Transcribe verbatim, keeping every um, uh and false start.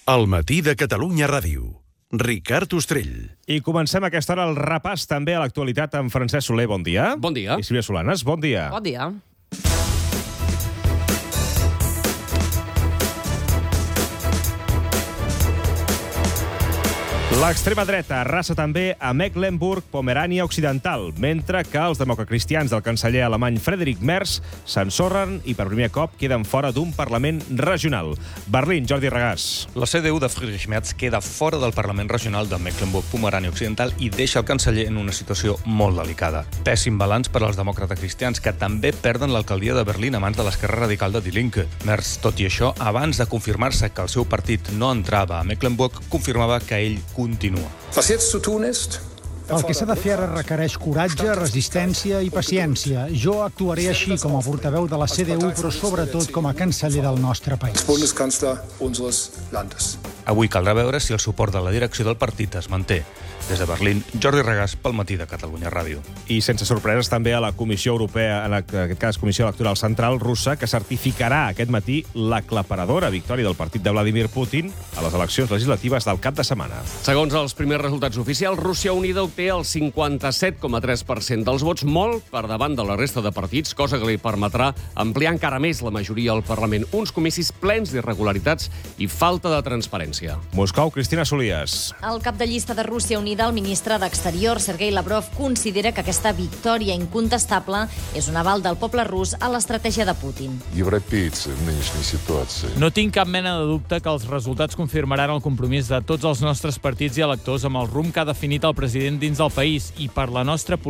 El matí de Catalunya Ràdio. Ricard Ostrell. I comencem aquesta hora el repàs també a l'actualitat amb Francesc Soler. Bon dia. Bon dia. I Sílvia Solanes, bon dia. Bon dia. L'extrema dreta arrasa també a Mecklenburg-Pomerània Occidental, mentre que els democracristians del canceller alemany Friedrich Merz s'ensorren i per primer cop queden fora d'un Parlament regional. Berlín, Jordi Regàs. La C D U de Friedrich Merz queda fora del Parlament regional de Mecklenburg-Pomerània Occidental i deixa el canceller en una situació molt delicada. Pèssim balanç per als demòcrates cristians, que també perden l'alcaldia de Berlín a mans de l'esquerra radical de Die Linke. Merz, tot i això, abans de confirmar-se que el seu partit no entrava a Mecklenburg, confirmava que ell continua. El que s'ha de fer ara requereix coratge, resistència i paciència. Jo actuaré així com a portaveu de la C D U, però sobretot com a canceller del nostre país. Avui caldrà veure si el suport de la direcció del partit es manté. Des de Berlín, Jordi Regàs pel matí de Catalunya Ràdio. I sense sorpreses també a la Comissió Europea, en aquest cas Comissió Electoral Central russa, que certificarà aquest matí l'aclaparadora victòria del partit de Vladimir Putin a les eleccions legislatives del cap de setmana. Segons els primers resultats oficials, Rússia Unida obté el cinquanta-set coma tres per cent dels vots, molt per davant de la resta de partits, cosa que li permetrà ampliar encara més la majoria al Parlament. Uns comicis plens d'irregularitats i falta de transparència. Moscou, Cristina Solías. El cap de llista de Rússia Unida, el ministre d'Exterior, Sergei Lavrov, considera que aquesta victòria incontestable és un aval del poble rus a l'estratègia de Putin. No tinc cap mena de dubte que els resultats confirmaran el compromís de tots els nostres partits i electors amb el rumb que ha definit el president dins del país i per la nostra política